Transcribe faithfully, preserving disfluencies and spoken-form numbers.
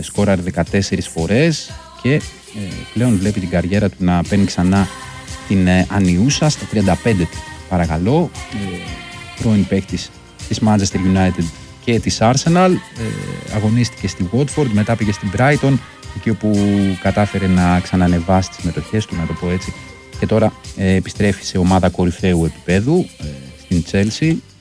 σκόραρε δεκατέσσερις φορές και ε, πλέον βλέπει την καριέρα του να παίρνει ξανά την ε, ανιούσα στα τριάντα πέντε του. Παρακαλώ, ε, πρώην παίκτης της Manchester United και της Arsenal, ε, αγωνίστηκε στη Watford, μετά πήγε στην Brighton, εκεί όπου κατάφερε να ξανανεβάσει τις μετοχές του, να το πω έτσι, και τώρα ε, επιστρέφει σε ομάδα κορυφαίου επίπεδου, ε, στην Chelsea.